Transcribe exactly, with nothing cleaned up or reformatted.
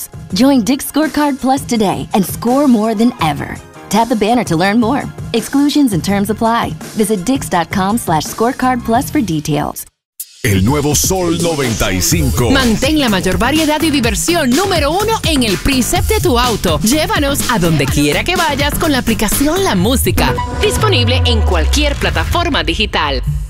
rewards. Join Dick's Scorecard Plus today and score more than ever. Tap the banner to learn more. Exclusions and terms apply. Visit dix.com slash scorecard plus for details. El nuevo Sol noventa y cinco. Mantén la mayor variedad y diversión número uno en el preset de tu auto. Llévanos a donde quiera que vayas con la aplicación La Música. Disponible en cualquier plataforma digital.